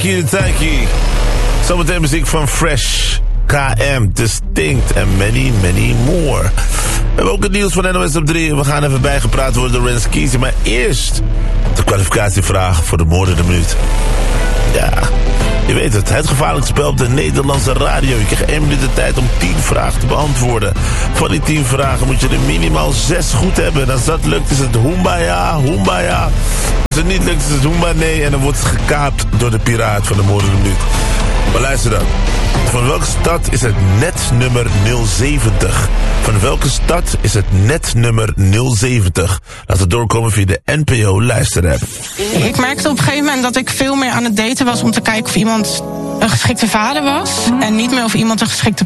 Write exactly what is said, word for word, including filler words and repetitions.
Thank you, thank you. Zometeen muziek van Fresh, K M, Distinct en many, many more. We hebben ook het nieuws van N O S op drie. We gaan even bijgepraat worden door Rens Kiezen. Maar eerst de kwalificatievraag voor de moord in de minuut. Ja, je weet het. Het gevaarlijkste spel op de Nederlandse radio. Je krijgt één minuut de tijd om tien vragen te beantwoorden. Van die tien vragen moet je er minimaal zes goed hebben. En als dat lukt is het hoemba ja, hoemba ja. Als het niet lukt is het hoemba nee. En dan wordt het gekaapt door de piraat van de moord in de minuut. Maar luister dan. Van welke stad is het netnummer nul zeventig? Van welke stad is het netnummer nul zeventig? Laat het doorkomen via de N P O luisterapp. Ik merkte op een gegeven moment dat ik veel meer aan het daten was om te kijken of iemand een geschikte vader was. En niet meer of iemand een geschikte